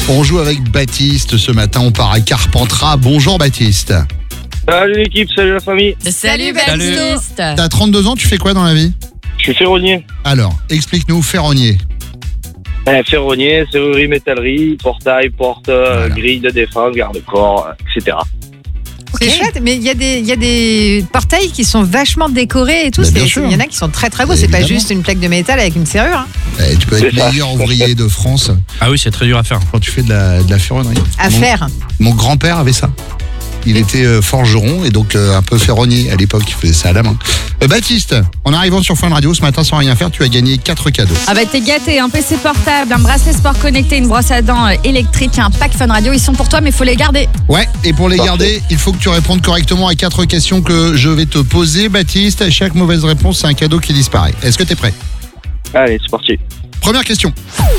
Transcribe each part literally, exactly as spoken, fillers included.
On joue avec Baptiste ce matin, on part à Carpentras. Bonjour Baptiste. Salut l'équipe, salut la famille. Salut Baptiste. T'as trente-deux ans, tu fais quoi dans la vie? Je suis ferronnier. Alors, explique-nous, ferronnier. Euh, ferronnier, serrurerie, métallerie, portail, porte, euh, Voilà. grille de défense, garde-corps, euh, et cetera. C'est chouette, mais il y, a des- il y a des portails qui sont vachement décorés et tout. Bah, bien C'est- sûr. Il y en a qui sont très très beaux. Bah, C'est pas évidemment. juste une plaque de métal avec une serrure. hein. Eh, tu peux être C'est ça. meilleur ouvrier de France Ah oui, c'est très dur à faire. quand tu fais de la, de la ferronnerie. À Mon- faire. Mon grand-père avait ça. Il était euh, forgeron et donc euh, un peu ferronnier à l'époque, il faisait ça à la main. Euh, Baptiste, en arrivant sur Fun Radio ce matin sans rien faire, tu as gagné quatre cadeaux. Ah bah t'es gâté, un P C portable, un bracelet sport connecté, une brosse à dents euh, électrique, un pack Fun Radio, ils sont pour toi mais faut les garder. Ouais, et pour les Parfait. garder, il faut que tu répondes correctement à quatre questions que je vais te poser, Baptiste. Chaque mauvaise réponse, c'est un cadeau qui disparaît. Est-ce que tu es prêt? Allez, c'est parti. Première question.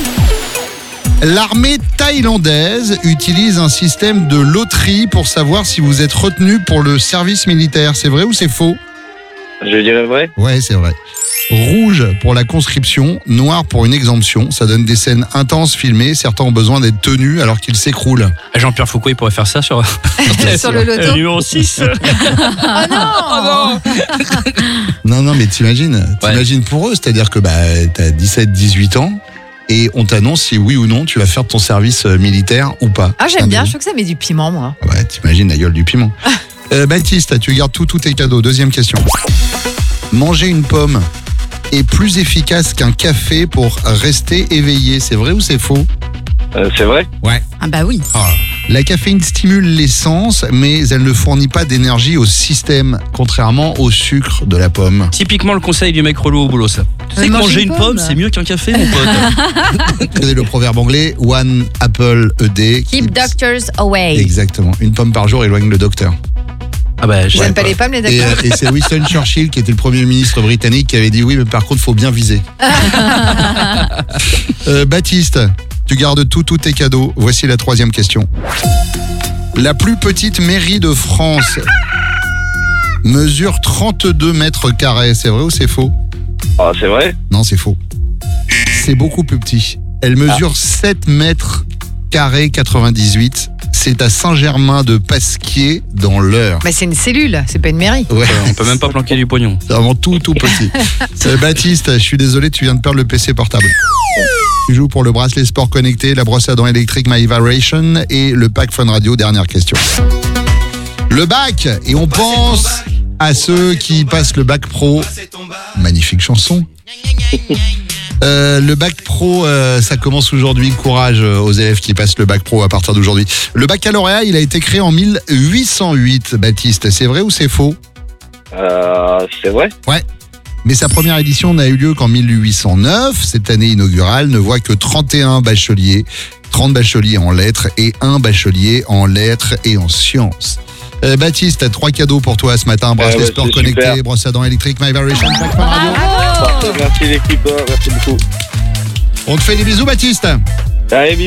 L'armée thaïlandaise utilise un système de loterie pour savoir si vous êtes retenu pour le service militaire. C'est vrai ou c'est faux? Je dirais vrai. Ouais, c'est vrai. Rouge pour la conscription, noir pour une exemption. Ça donne des scènes intenses filmées. Certains ont besoin d'être tenus alors qu'ils s'écroulent. Jean-Pierre Foucault, il pourrait faire ça sur, Sur le loto. le numéro six. Oh non, Non, non, mais t'imagines, t'imagines pour eux. C'est-à-dire que bah, t'as dix-sept, dix-huit ans et on t'annonce si oui ou non tu vas faire ton service euh, militaire ou pas. Ah, j'aime bien. Je trouve que ça met du piment, moi. Ah ouais, t'imagines la gueule du piment. Euh, Baptiste, tu gardes tout, tous tes cadeaux. Deuxième question. Manger une pomme est plus efficace qu'un café pour rester éveillé. C'est vrai ou c'est faux? Euh, c'est vrai. Ah bah oui. La caféine stimule les sens, mais elle ne fournit pas d'énergie au système, contrairement au sucre de la pomme. Typiquement le conseil du mec relou au boulot, ça. Tu sais que manger manger une une pomme. pomme, c'est mieux qu'un café, mon pote. Vous connaissez le proverbe anglais One apple a day. Keep doctors away. Exactement. Une pomme par jour éloigne le docteur. Ah bah, je J'aime sais pas pas. les pommes, les Et, d'accord. euh, et c'est Winston Churchill qui était le premier ministre britannique qui avait dit oui, mais par contre, faut bien viser. Euh, Baptiste, tu gardes tout, tous tes cadeaux. Voici la troisième question. La plus petite mairie de France mesure trente-deux mètres carrés. C'est vrai ou c'est faux? Ah, c'est vrai. Non, c'est faux. C'est beaucoup plus petit. Elle mesure sept mètres carrés quatre-vingt-dix-huit. C'est à Saint-Germain-de-Pasquier dans l'Eure. Mais c'est une cellule, c'est pas une mairie. Ouais, On peut même pas planquer du pognon. c'est vraiment tout, tout petit. Euh, Baptiste, je suis désolé, tu viens de perdre le P C portable. Tu joues pour le bracelet sport connecté, la brosse à dents électrique My Vibration et le pack Fun Radio. Dernière question. Le bac, et on pense à ceux qui passent le bac pro. Magnifique chanson. Euh, le bac pro, euh, ça commence aujourd'hui. Courage euh, aux élèves qui passent le bac pro à partir d'aujourd'hui. Le baccalauréat, il a été créé en mille huit cent huit, Baptiste. C'est vrai ou c'est faux? Euh, c'est vrai. Mais sa première édition n'a eu lieu qu'en mille huit cent neuf. Cette année inaugurale ne voit que trente et un bacheliers, trente bacheliers en lettres et un bachelier en lettres et en sciences. Euh, Baptiste, t'as trois cadeaux pour toi ce matin. Bracelet ouais, sport c'est connecté, super. brosse à dents électrique, My Vibration, Pack Fun Radio. Parfait, merci l'équipe, euh, merci beaucoup. On te fait des bisous, Baptiste. Allez, bisous.